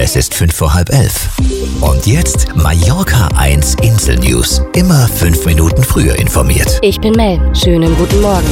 Es ist 11:05. Und jetzt Mallorca 1 Insel News. Immer 5 Minuten früher informiert. Ich bin Mel. Schönen guten Morgen.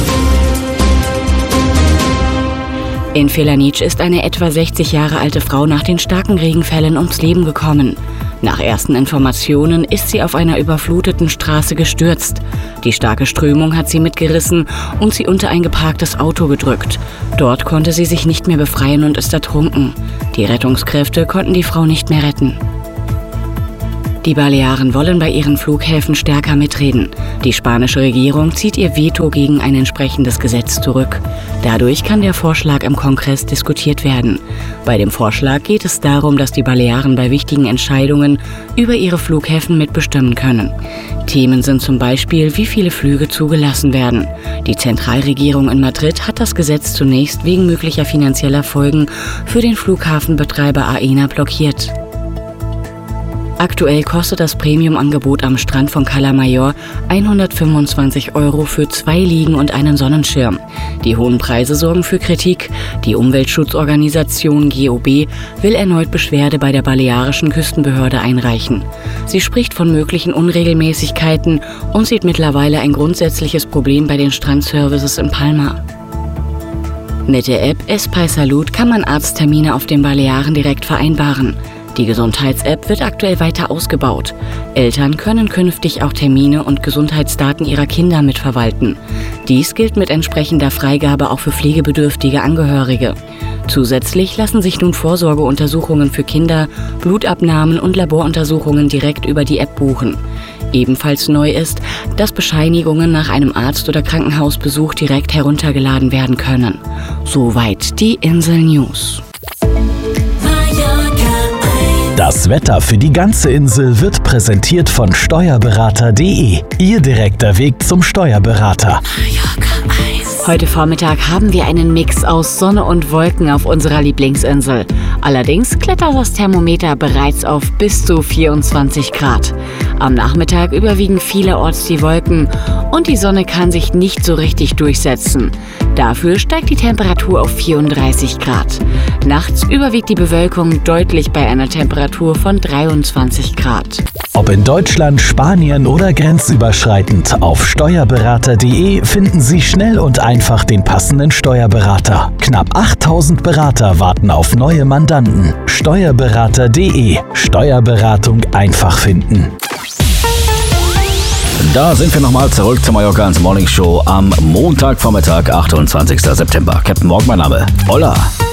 In Felanitsch ist eine etwa 60 Jahre alte Frau nach den starken Regenfällen ums Leben gekommen. Nach ersten Informationen ist sie auf einer überfluteten Straße gestürzt. Die starke Strömung hat sie mitgerissen und sie unter ein geparktes Auto gedrückt. Dort konnte sie sich nicht mehr befreien und ist ertrunken. Die Rettungskräfte konnten die Frau nicht mehr retten. Die Balearen wollen bei ihren Flughäfen stärker mitreden. Die spanische Regierung zieht ihr Veto gegen ein entsprechendes Gesetz zurück. Dadurch kann der Vorschlag im Kongress diskutiert werden. Bei dem Vorschlag geht es darum, dass die Balearen bei wichtigen Entscheidungen über ihre Flughäfen mitbestimmen können. Themen sind zum Beispiel, wie viele Flüge zugelassen werden. Die Zentralregierung in Madrid hat das Gesetz zunächst wegen möglicher finanzieller Folgen für den Flughafenbetreiber Aena blockiert. Aktuell kostet das Premium-Angebot am Strand von Cala Mayor 125 € für 2 Liegen und einen Sonnenschirm. Die hohen Preise sorgen für Kritik. Die Umweltschutzorganisation GOB will erneut Beschwerde bei der balearischen Küstenbehörde einreichen. Sie spricht von möglichen Unregelmäßigkeiten und sieht mittlerweile ein grundsätzliches Problem bei den Strandservices in Palma. Mit der App Espai Salut kann man Arzttermine auf den Balearen direkt vereinbaren. Die Gesundheits-App wird aktuell weiter ausgebaut. Eltern können künftig auch Termine und Gesundheitsdaten ihrer Kinder mitverwalten. Dies gilt mit entsprechender Freigabe auch für pflegebedürftige Angehörige. Zusätzlich lassen sich nun Vorsorgeuntersuchungen für Kinder, Blutabnahmen und Laboruntersuchungen direkt über die App buchen. Ebenfalls neu ist, dass Bescheinigungen nach einem Arzt- oder Krankenhausbesuch direkt heruntergeladen werden können. Soweit die Insel News. Das Wetter für die ganze Insel wird präsentiert von Steuerberater.de. Ihr direkter Weg zum Steuerberater. Heute Vormittag haben wir einen Mix aus Sonne und Wolken auf unserer Lieblingsinsel. Allerdings klettert das Thermometer bereits auf bis zu 24 Grad. Am Nachmittag überwiegen vielerorts die Wolken und die Sonne kann sich nicht so richtig durchsetzen. Dafür steigt die Temperatur auf 34 Grad. Nachts überwiegt die Bewölkung deutlich bei einer Temperatur von 23 Grad. Ob in Deutschland, Spanien oder grenzüberschreitend, auf Steuerberater.de finden Sie schnell und einfach den passenden Steuerberater. Knapp 8000 Berater warten auf neue Mandanten. Steuerberater.de. Steuerberatung einfach finden. Da sind wir nochmal zurück zur Mallorca 1 Morning Show am Montagvormittag, 28. September. Captain Morgan, mein Name. Hola.